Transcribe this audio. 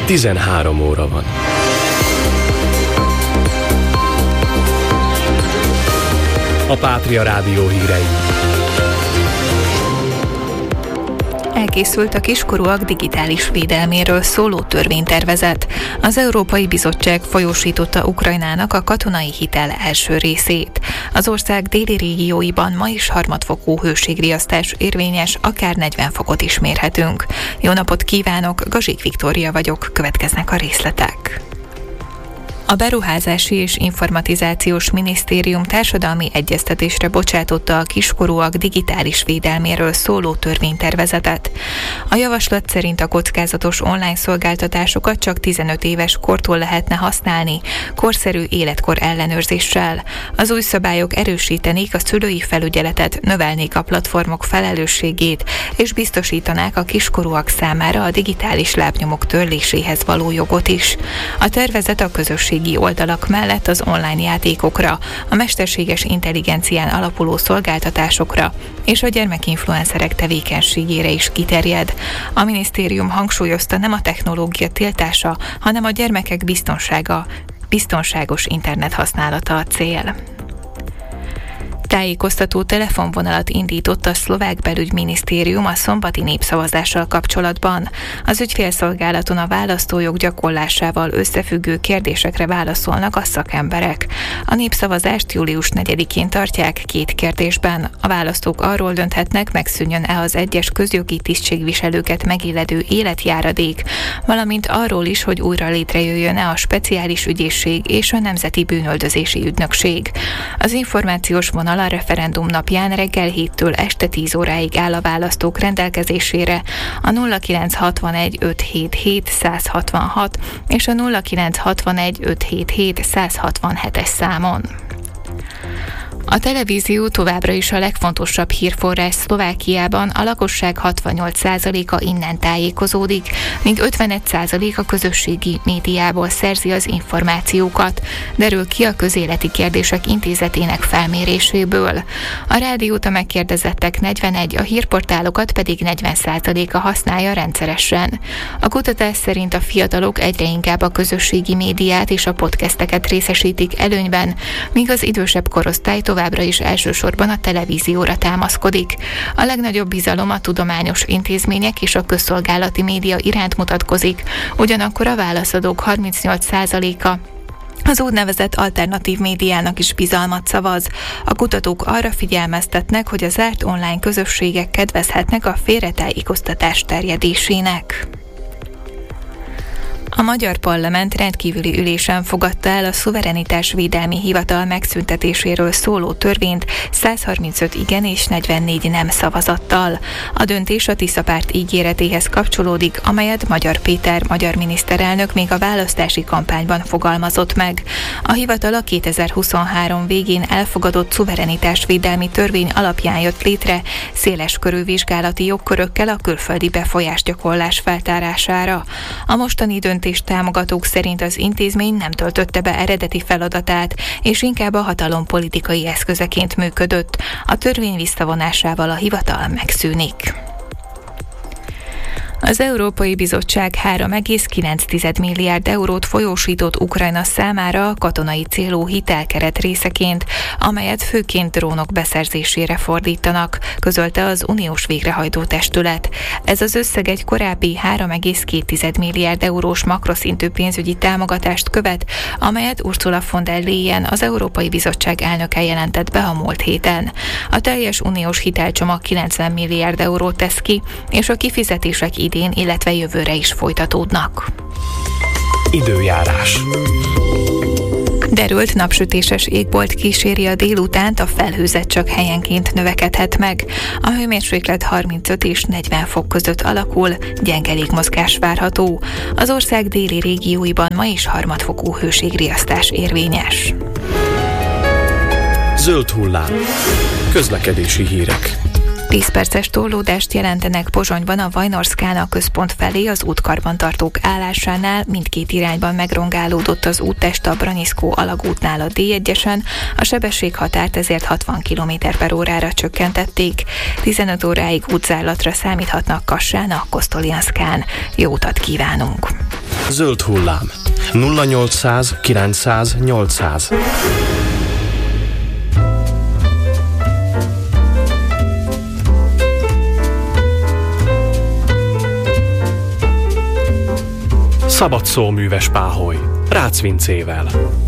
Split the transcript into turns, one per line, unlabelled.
13 óra van. A Pátria Rádió hírei.
Elkészült a kiskorúak digitális védelméről szóló törvénytervezet. Az Európai Bizottság folyósította Ukrajnának a katonai hitel első részét. Az ország déli régióiban ma is harmadfokú hőségriasztás érvényes, akár 40 fokot is mérhetünk. Jó napot kívánok, Gazsik Viktória vagyok, következnek a részletek. A Beruházási és Informatizációs Minisztérium társadalmi egyeztetésre bocsátotta a kiskorúak digitális védelméről szóló törvénytervezetet. A javaslat szerint a kockázatos online szolgáltatásokat csak 15 éves kortól lehetne használni, korszerű életkor ellenőrzéssel. Az új szabályok erősítenék a szülői felügyeletet, növelnék a platformok felelősségét, és biztosítanák a kiskorúak számára a digitális lábnyomok törléséhez való jogot is. A tervezet a közösségi oldalak mellett az online játékokra, a mesterséges intelligencián alapuló szolgáltatásokra és a gyermekinfluencerek tevékenységére is kiterjed. A minisztérium hangsúlyozta, nem a technológia tiltása, hanem a gyermekek biztonságos internet használata a cél. Tájékoztató telefonvonalat indított a szlovák belügyminisztérium a szombati népszavazással kapcsolatban. Az ügyfélszolgálaton a választójog gyakorlásával összefüggő kérdésekre válaszolnak a szakemberek. A népszavazást július 4-én tartják 2 kérdésben. A választók arról dönthetnek, megszűnjön-e az egyes közjogi tisztségviselőket megillető életjáradék, valamint arról is, hogy újra létrejöjjön-e a speciális ügyészség és a Nemzeti Bűnöldözési Ügynökség. Az információs vonal a referendum napján reggel 7-től este 10 óráig áll a választók rendelkezésére a 0961 577 166 és a 0961 577 167-es számon. A televízió továbbra is a legfontosabb hírforrás Szlovákiában, a lakosság 68%-a innen tájékozódik, míg 51% a közösségi médiából szerzi az információkat, derül ki a Közéleti Kérdések Intézetének felméréséből. A rádiót a megkérdezettek 41, a hírportálokat pedig 40%-a használja rendszeresen. A kutatás szerint a fiatalok egyre inkább a közösségi médiát és a podcasteket részesítik előnyben, míg az idősebb korosztály továbbra is elsősorban a televízióra támaszkodik. A legnagyobb bizalom a tudományos intézmények és a közszolgálati média iránt mutatkozik, ugyanakkor a válaszadók 38%-a az úgynevezett alternatív médiának is bizalmat szavaz. A kutatók arra figyelmeztetnek, hogy a zárt online közösségek kedvezhetnek a félretájékoztatás terjedésének. A Magyar Parlament rendkívüli ülésen fogadta el a Szuverenitásvédelmi Hivatal megszüntetéséről szóló törvényt 135 igen és 44 nem szavazattal. A döntés a Tisza párt ígéretéhez kapcsolódik, amelyet Magyar Péter magyar miniszterelnök még a választási kampányban fogalmazott meg. A hivatal a 2023 végén elfogadott szuverenitásvédelmi törvény alapján jött létre széles körű vizsgálati jogkörökkel a külföldi befolyásgyakorlás feltárására. A mostani döntés támogatók szerint az intézmény nem töltötte be eredeti feladatát, és inkább a hatalom politikai eszközeként működött. A törvény visszavonásával a hivatal megszűnik. Az Európai Bizottság 3,9 milliárd eurót folyósított Ukrajna számára katonai célú hitelkeret részeként, amelyet főként drónok beszerzésére fordítanak, közölte az uniós végrehajtó testület. Ez az összeg egy korábbi 3,2 milliárd eurós makroszintű pénzügyi támogatást követ, amelyet Ursula von der Leyen, az Európai Bizottság elnöke jelentett be a múlt héten. A teljes uniós hitelcsomag 90 milliárd eurót tesz ki, és a kifizetések idén, illetve jövőre is folytatódnak.
Időjárás.
Derült napsütéses égbolt kíséri a délutánt, a felhőzet csak helyenként növekedhet meg. A hőmérséklet 35 és 40 fok között alakul, gyenge légmozgás várható. Az ország déli régióiban ma is harmadfokú hőségriasztás érvényes.
Zöld hullám. Közlekedési hírek.
10 perces torlódást jelentenek Pozsonyban a Vajnorszkána központ felé az útkarbantartók állásánál, mindkét irányban megrongálódott az úttest a Braniszkó-alagútnál a D1-esen, a sebességhatárt ezért 60 km/órára csökkentették. 15 óráig útzárlatra számíthatnak Kassán, a Kosztoljanszkán. Jó utat kívánunk!
Zöld hullám. 0800 900 800. Szabad szóműves páholy. Rácz Vincével.